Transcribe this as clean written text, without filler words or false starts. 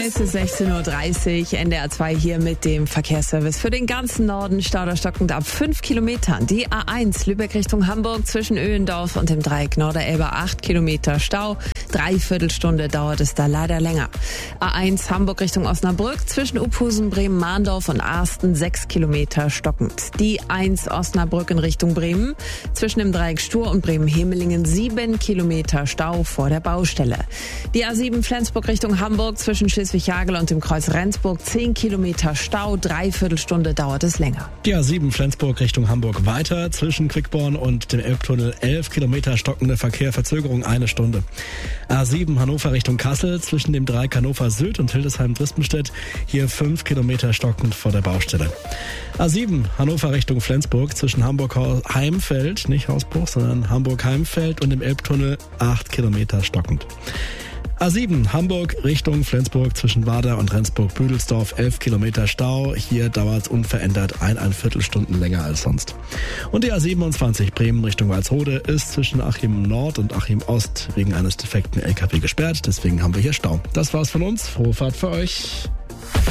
Es ist 16:30 Uhr, NDR 2 hier mit dem Verkehrsservice. Für den ganzen Norden Stau stockend ab 5 Kilometern. Die A1 Lübeck Richtung Hamburg zwischen Öhlendorf und dem Dreieck Norderelbe 8 Kilometer Stau. Dreiviertelstunde dauert es da leider länger. A1 Hamburg Richtung Osnabrück zwischen Uphusen, Bremen, Mahndorf und Arsten 6 Kilometer stockend. Die 1 Osnabrück in Richtung Bremen zwischen dem Dreieck Stur und Bremen-Hemelingen 7 Kilometer Stau vor der Baustelle. Die A7 Flensburg Richtung Hamburg zwischen Schleswig-Hagel und dem Kreuz Rendsburg 10 Kilometer Stau, Dreiviertelstunde dauert es länger. Die A7 Flensburg Richtung Hamburg weiter zwischen Quickborn und dem Elbtunnel 11 Kilometer stockende Verkehr, Verzögerung 1 Stunde. A7 Hannover Richtung Kassel zwischen dem Dreieck Hannover Süd und Hildesheim-Drispenstedt hier 5 Kilometer stockend vor der Baustelle. A7 Hannover Richtung Flensburg zwischen Hamburg-Heimfeld, nicht Hausbruch, sondern Hamburg-Heimfeld und dem Elbtunnel 8 Kilometer stockend. A7 Hamburg Richtung Flensburg zwischen Wader und Rendsburg-Büdelsdorf 11 Kilometer Stau. Hier dauert es unverändert 1,25 Stunden länger als sonst. Und die A27 Bremen Richtung Walsrode ist zwischen Achim Nord und Achim Ost wegen eines defekten LKW gesperrt. Deswegen haben wir hier Stau. Das war's von uns. Frohe Fahrt für euch.